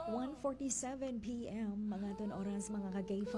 1:47 p.m. mga ton oras mga ka-K5.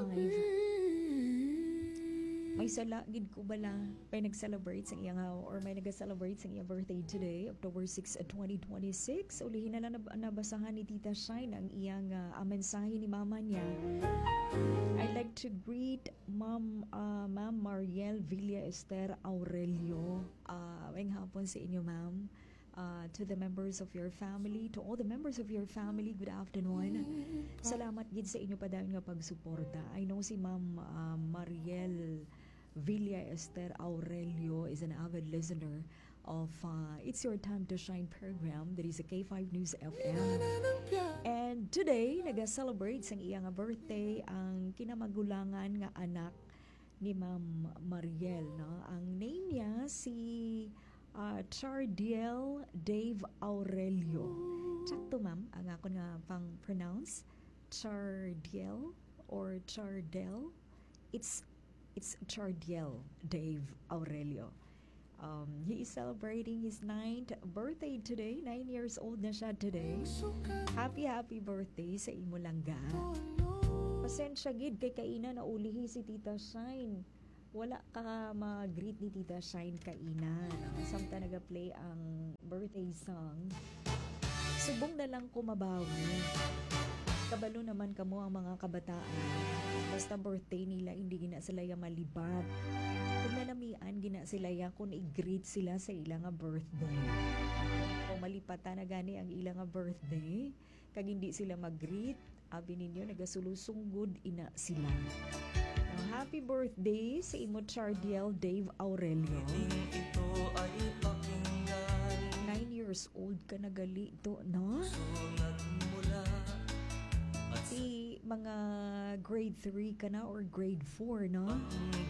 May sala gid ko bala may nag-celebrate sa iyang or may nag-celebrate sa iyang birthday today, October 6, 2026. Ulihin na lang nabasahan ni Tita Shine ang iyang mensahe ni mama niya. I'd like to greet Ma'am Mariel Villa Esther Aurelio. Ngayong hapon sa inyo, ma'am. To the members of your family, to all the members of your family, good afternoon. Salamat gid sa inyo pa dayon nga pagsuporta. I know si Ma'am Mariel Villa Esther Aurelio is an avid listener of It's Your Time to Shine program that is a K5 News FM. And today, nag-celebrate sa iyang birthday ang kinamagulangan nga anak ni Ma'am Mariel. No? Ang name niya si Chardiel Dave Aurelio. Sakto, ma'am, ang ako nga pang-pronounce. Chardiel or Chardel. It's Chardiel Dave Aurelio. He is celebrating his 9th birthday today. 9 years old na siya today. Happy birthday sa imo langga. Pasensya gid kay kaina na ulihi si Tita Shine. Wala ka mag-greet ni Tita Shine kaina. Samta naga-play ang birthday song. Subong na lang ko mabawi. Kabalo naman kamo ang mga kabataan. Basta birthday nila, hindi gina sila ya malibat. Kung nalamian, gina sila ya kung i-greet sila sa ilang birthday. Kung malipatan na gani ang ilang birthday, kag hindi sila mag-greet, abi ninyo, nagasulusong ina sila. Happy birthday sa imo Chardiel Dave Aurelio. 9 years old ka na gali ito, no? Mga grade 3 ka na or grade 4, no?